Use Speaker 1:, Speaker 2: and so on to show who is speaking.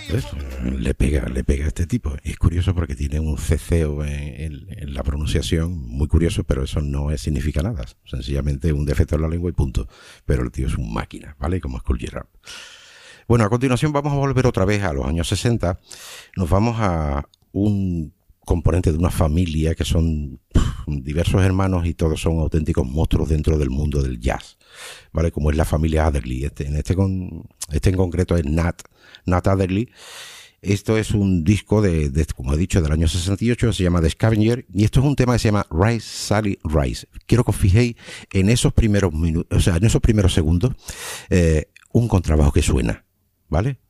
Speaker 1: ¿Ves? Le pega a este tipo. Y es curioso porque tiene un ceceo en la pronunciación, muy curioso, pero eso no significa nada. Sencillamente un defecto en la lengua y punto. Pero el tío es un máquina, ¿vale? Como Skull Gerard. Bueno, a continuación vamos a volver otra vez a los años 60. Nos vamos a un componente de una familia que son diversos hermanos y todos son auténticos monstruos dentro del mundo del jazz, ¿vale? Como es la familia Adderley. Este en concreto es Nat Adderley. Esto es un disco como he dicho, del año 68, se llama The Scavenger, y esto es un tema que se llama Rise, Sally, Rise. Quiero que os fijéis en esos primeros minutos, o sea, en esos primeros segundos, un contrabajo que suena, ¿vale?